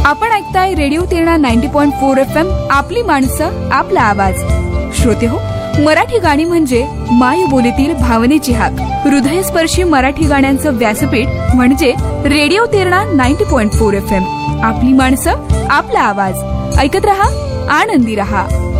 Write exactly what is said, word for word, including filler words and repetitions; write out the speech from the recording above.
आपण ऐकताय radio Terna ninety point four F M. आपली माणसं आपला आवाज. श्रोते हो, मराठी गाणी म्हणजे मायबोलीतील भावनेची हाक. हृदयस्पर्शी मराठी गाण्यांचं व्यासपीठ म्हणजे radio Terna ninety point four F M. आपली माणसं आपला आवाज. ऐकत रहा, आनंदी रहा.